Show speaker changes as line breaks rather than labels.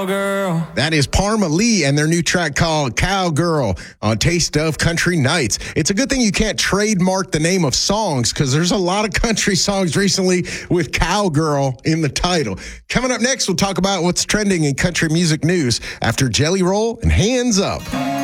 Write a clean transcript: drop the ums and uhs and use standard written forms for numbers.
Girl.
That is Parma Lee and their new track called Cowgirl on Taste of Country Nights. It's a good thing you can't trademark the name of songs because there's a lot of country songs recently with Cowgirl in the title. Coming up next, we'll talk about what's trending in country music news after Jelly Roll and Hands Up.